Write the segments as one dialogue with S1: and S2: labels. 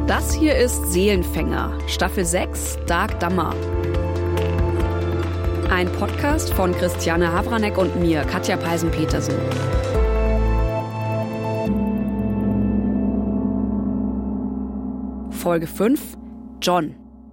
S1: Das hier ist Seelenfänger, Staffel 6, Dark Dhamma. Ein Podcast von Christiane Havranek und mir, Katja Peisen-Petersen. Folge 5, John.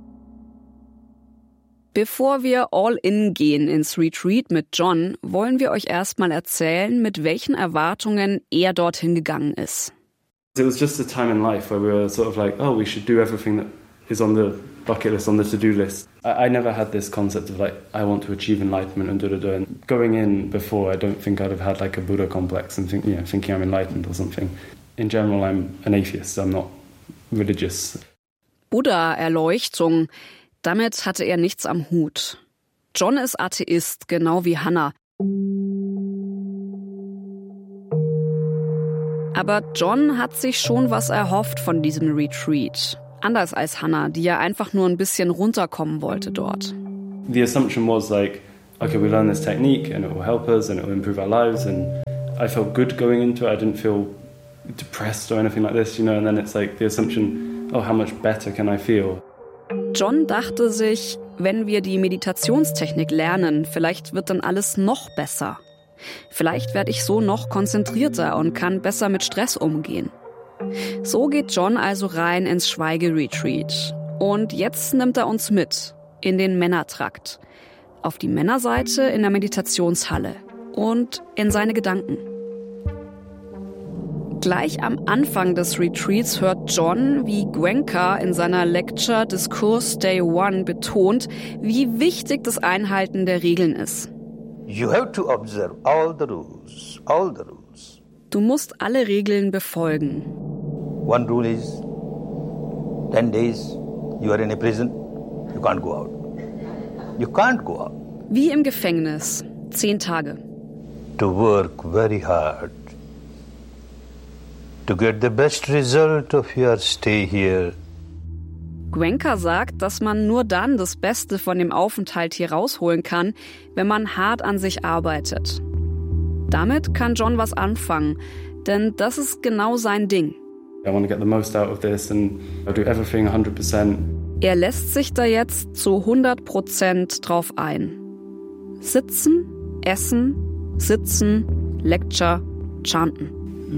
S1: Bevor wir all in gehen ins Retreat mit John, wollen wir euch erstmal erzählen, mit welchen Erwartungen er dorthin gegangen ist.
S2: It was just a time in life where we were sort of like, oh, we should do everything that is on the bucket list, on the to-do list. I never had this concept of like, I want to achieve enlightenment and da-da-da. And going in before, I don't think I'd have had like a Buddha complex and thinking I'm enlightened or something. In general, I'm an atheist, I'm not religious.
S1: Buddha-Erleuchtung, damit hatte er nichts am Hut. John ist Atheist, genau wie Hannah. Aber John hat sich schon was erhofft von diesem Retreat. Anders als Hannah, die ja einfach nur ein bisschen runterkommen wollte dort.
S2: The assumption was like, okay, we learn this technique and it will help us and it will improve our lives. And I felt good going into it. I didn't feel depressed or anything like this, you know. And then it's like the assumption, oh, how much better can I feel?
S1: John dachte sich, wenn wir die Meditationstechnik lernen, vielleicht wird dann alles noch besser. Vielleicht werde ich so noch konzentrierter und kann besser mit Stress umgehen. So geht John also rein ins Schweigeretreat. Und jetzt nimmt er uns mit in den Männertrakt. Auf die Männerseite in der Meditationshalle und in seine Gedanken. Gleich am Anfang des Retreats hört John, wie Goenka in seiner Lecture Diskurs Day 1 betont, wie wichtig das Einhalten der Regeln ist.
S3: You have to observe all the rules, all the rules.
S1: Du musst alle Regeln befolgen.
S3: One rule is 10 days you are in a prison, you can't go out. You can't go out.
S1: Wie im Gefängnis, 10 Tage.
S3: To work very hard to get the best result of your stay here.
S1: Goenka sagt, dass man nur dann das Beste von dem Aufenthalt hier rausholen kann, wenn man hart an sich arbeitet. Damit kann John was anfangen, denn das ist genau sein Ding.
S2: I want to get the most out of this and I do everything 100%.
S1: Er lässt sich da jetzt zu 100% drauf ein. Sitzen, essen, sitzen, Lecture, chanten.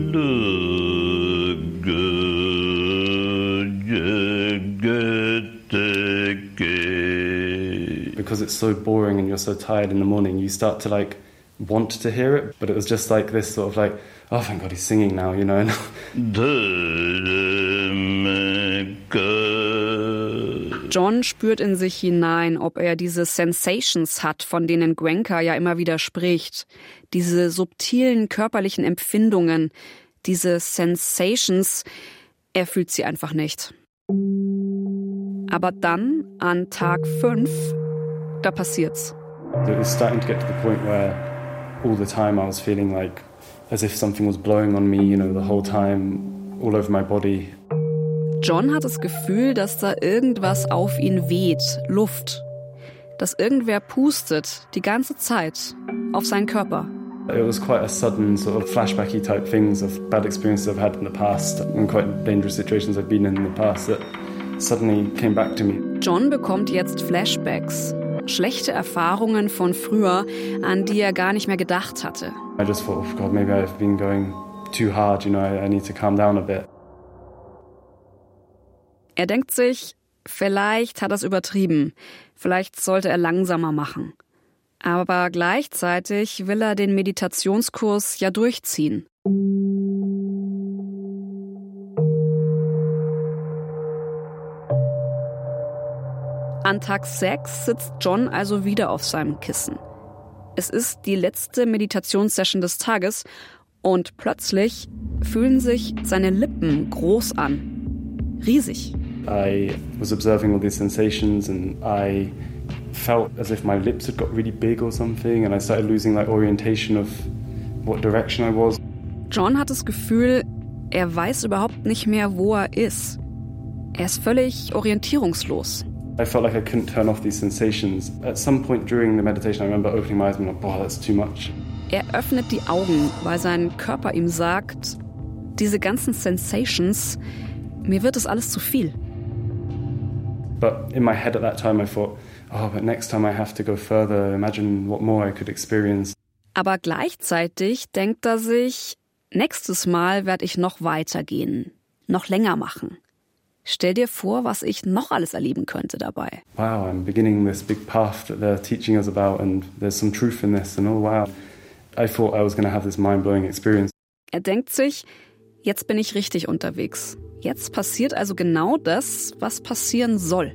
S2: Because it's so boring and you're so tired in the morning, you start to like want to hear it, but it was just like this sort of like, oh thank God he's singing now, you know.
S1: John spürt in sich hinein, ob er diese Sensations hat, von denen Goenka ja immer wieder spricht. Diese subtilen körperlichen Empfindungen, diese Sensations, er fühlt sie einfach nicht. Aber dann, an Tag 5, da passiert's.
S2: It was starting to get to the point where all the time I was feeling like as if something was blowing on me, you know, the whole time, all over my body.
S1: John hat das Gefühl, dass da irgendwas auf ihn weht, Luft. Dass irgendwer pustet, die ganze Zeit, auf seinen Körper.
S2: It was quite a sudden sort of flashbacky type things of bad experiences I've had in the past and quite dangerous situations I've been in the past that suddenly came back to me.
S1: John bekommt jetzt Flashbacks, schlechte Erfahrungen von früher, an die er gar nicht mehr gedacht hatte.
S2: I just thought, oh God, maybe I've been going too hard, you know, I need to calm down a bit.
S1: Er denkt sich, vielleicht hat er es übertrieben, vielleicht sollte er langsamer machen. Aber gleichzeitig will er den Meditationskurs ja durchziehen. An Tag 6 sitzt John also wieder auf seinem Kissen. Es ist die letzte Meditationssession des Tages und plötzlich fühlen sich seine Lippen groß an. Riesig.
S2: I was observing all these sensations and I felt as if my lips had got really big or something and I started losing like orientation of what direction I was.
S1: John hat das Gefühl, er weiß überhaupt nicht mehr, wo er ist. Er ist völlig orientierungslos.
S2: I felt like I couldn't turn off these sensations. At some point during the meditation, I remember opening my eyes and like, boah, that's too much.
S1: Er öffnet die Augen, weil sein Körper ihm sagt, diese ganzen Sensations, Mir wird es alles zu viel.
S2: But in my head at that time I thought, oh, but next time I have to go further, imagine what more I could experience.
S1: Aber gleichzeitig denkt er sich, nächstes Mal werde ich noch weitergehen, noch länger machen. Stell dir vor, was ich noch alles erleben könnte dabei.
S2: Wow, I'm beginning this big path that they're teaching us about and there's some truth in this and oh wow. I thought I was going to have this mind-blowing experience.
S1: Er denkt sich, jetzt bin ich richtig unterwegs. Jetzt passiert also genau das, was passieren soll.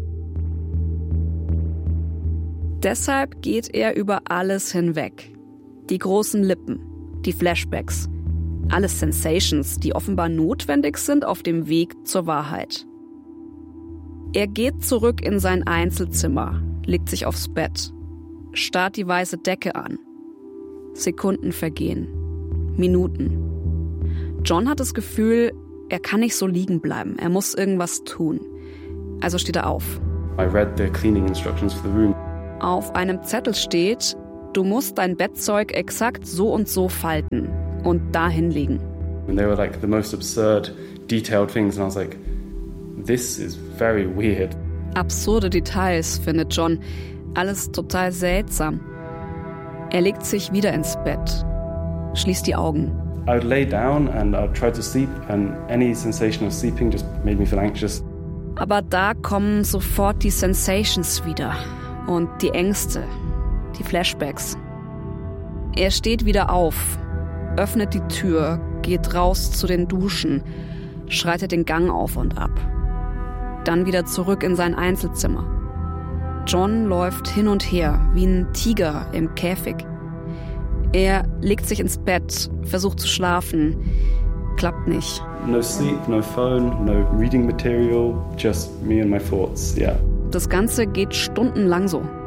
S1: Deshalb geht er über alles hinweg. Die großen Lippen, die Flashbacks, alles Sensations, die offenbar notwendig sind auf dem Weg zur Wahrheit. Er geht zurück in sein Einzelzimmer, legt sich aufs Bett, starrt die weiße Decke an. Sekunden vergehen, Minuten. John hat das Gefühl, er kann nicht so liegen bleiben, er muss irgendwas tun. Also steht er auf.
S2: I read the cleaning instructions for the room.
S1: Auf einem Zettel steht, du musst dein Bettzeug exakt so und so falten und da hinlegen.
S2: And they were like the most absurd, detailed things and I was like, this is very weird.
S1: Absurde Details, findet John. Alles total seltsam. Er legt sich wieder ins Bett, schließt die Augen.
S2: I would lay down and I'd try to sleep and any sensation of sleeping just made me feel anxious.
S1: Aber da kommen sofort die Sensations wieder und die Ängste, die Flashbacks. Er steht wieder auf, öffnet die Tür, geht raus zu den Duschen, schreitet den Gang auf und ab. Dann wieder zurück in sein Einzelzimmer. John läuft hin und her wie ein Tiger im Käfig. Er legt sich ins Bett, versucht zu schlafen, klappt nicht.
S2: No sleep, no phone, no reading material, just me and my thoughts, yeah.
S1: Das Ganze geht stundenlang so.